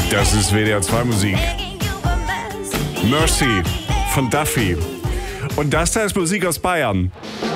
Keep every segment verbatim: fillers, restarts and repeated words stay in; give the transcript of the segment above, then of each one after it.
Das ist W D R zwei Musik. Mercy von Duffy. Und das da ist Musik aus Bayern.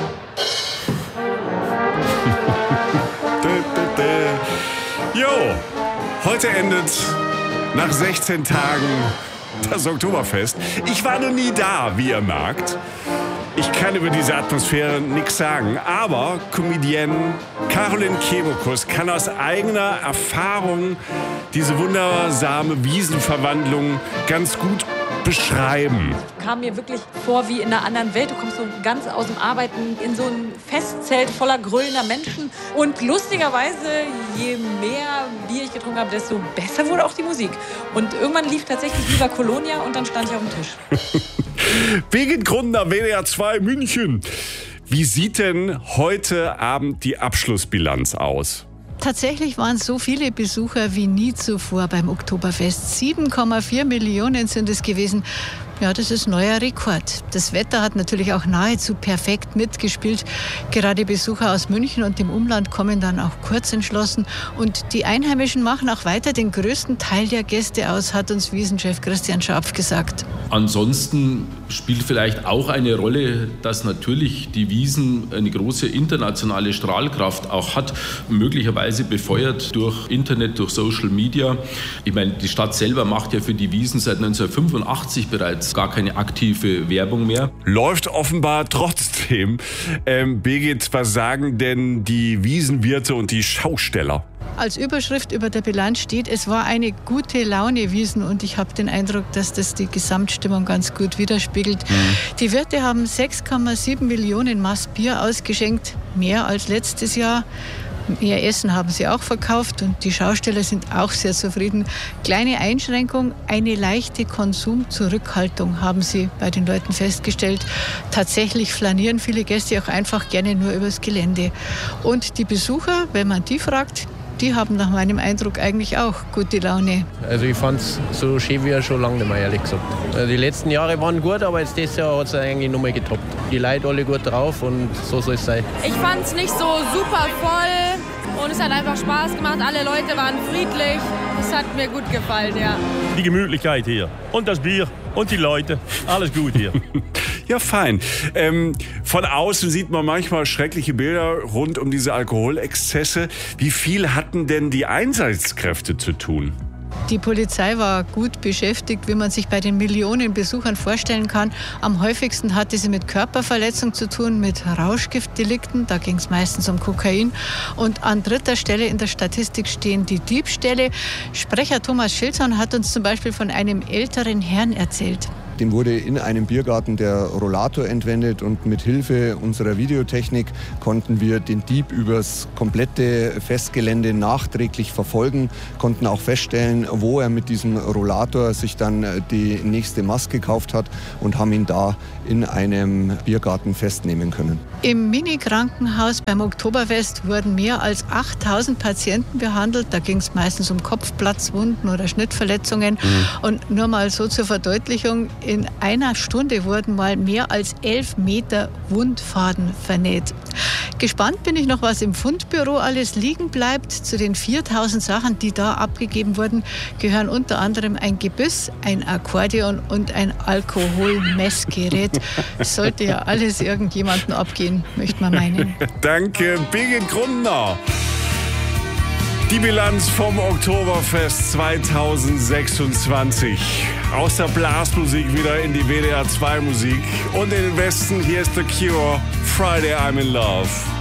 Jo, heute endet nach sechzehn Tagen das Oktoberfest. Ich war noch nie da, wie ihr merkt. Ich kann über diese Atmosphäre nichts sagen, aber Comedienne Caroline Kebekus kann aus eigener Erfahrung diese wundersame Wiesenverwandlung ganz gut beschreiben. Kam mir wirklich vor wie in einer anderen Welt. Du kommst so ganz aus dem Arbeiten in so ein Festzelt voller grölender Menschen. Und lustigerweise, je mehr Bier ich getrunken habe, desto besser wurde auch die Musik. Und irgendwann lief tatsächlich Viva Colonia und dann stand ich auf dem Tisch. Birgit Grundner, W D R zwei München. Wie sieht denn heute Abend die Abschlussbilanz aus? Tatsächlich waren es so viele Besucher wie nie zuvor beim Oktoberfest. sieben Komma vier Millionen sind es gewesen. Ja, das ist neuer Rekord. Das Wetter hat natürlich auch nahezu perfekt mitgespielt. Gerade Besucher aus München und dem Umland kommen dann auch kurz entschlossen. Und die Einheimischen machen auch weiter den größten Teil der Gäste aus, hat uns Wiesenchef Christian Scharpf gesagt. Ansonsten spielt vielleicht auch eine Rolle, dass natürlich die Wiesn eine große internationale Strahlkraft auch hat, möglicherweise befeuert durch Internet, durch Social Media. Ich meine, die Stadt selber macht ja für die Wiesn seit neunzehnhundertfünfundachtzig bereits gar keine aktive Werbung mehr. Läuft offenbar trotzdem. Ähm, Birgit, was sagen denn die Wiesenwirte und die Schausteller? Als Überschrift über der Bilanz steht, es war eine gute Laune-Wiesn und ich habe den Eindruck, dass das die Gesamtstimmung ganz gut widerspiegelt. Mhm. Die Wirte haben sechs Komma sieben Millionen Maß Bier ausgeschenkt, mehr als letztes Jahr. Mehr Essen haben sie auch verkauft und die Schausteller sind auch sehr zufrieden. Kleine Einschränkung, eine leichte Konsumzurückhaltung haben sie bei den Leuten festgestellt. Tatsächlich flanieren viele Gäste auch einfach gerne nur übers Gelände. Und die Besucher, wenn man die fragt, die haben nach meinem Eindruck eigentlich auch gute Laune. Also ich fand es so schön wie schon lange nicht mehr, ehrlich gesagt. Also die letzten Jahre waren gut, aber jetzt dieses Jahr hat es eigentlich nochmal getoppt. Die Leute alle gut drauf und so soll es sein. Ich fand es nicht so super voll und es hat einfach Spaß gemacht. Alle Leute waren friedlich. Es hat mir gut gefallen, ja. Die Gemütlichkeit hier und das Bier und die Leute, alles gut hier. Ja, fein. Ähm, von außen sieht man manchmal schreckliche Bilder rund um diese Alkoholexzesse. Wie viel hatten denn die Einsatzkräfte zu tun? Die Polizei war gut beschäftigt, wie man sich bei den Millionen Besuchern vorstellen kann. Am häufigsten hatte sie mit Körperverletzung zu tun, mit Rauschgiftdelikten. Da ging es meistens um Kokain. Und an dritter Stelle in der Statistik stehen die Diebstähle. Sprecher Thomas Schilzhorn hat uns zum Beispiel von einem älteren Herrn erzählt. Dem wurde in einem Biergarten der Rollator entwendet und mit Hilfe unserer Videotechnik konnten wir den Dieb übers komplette Festgelände nachträglich verfolgen, konnten auch feststellen, wo er mit diesem Rollator sich dann die nächste Mast gekauft hat und haben ihn da in einem Biergarten festnehmen können. Im Mini-Krankenhaus beim Oktoberfest wurden mehr als achttausend Patienten behandelt. Da ging es meistens um Kopfplatzwunden oder Schnittverletzungen. Mhm. Und nur mal so zur Verdeutlichung, in einer Stunde wurden mal mehr als elf Meter Wundfaden vernäht. Gespannt bin ich noch, was im Fundbüro alles liegen bleibt. Zu den viertausend Sachen, die da abgegeben wurden, gehören unter anderem ein Gebiss, ein Akkordeon und ein Alkoholmessgerät. Sollte ja alles irgendjemandem abgehen, möchte man meinen. Danke, Birgit Grundner. Die Bilanz vom Oktoberfest zweitausendsechsundzwanzig. Aus der Blasmusik wieder in die W D R zwei Musik. Und in den Westen, hier ist The Cure, Friday I'm in Love.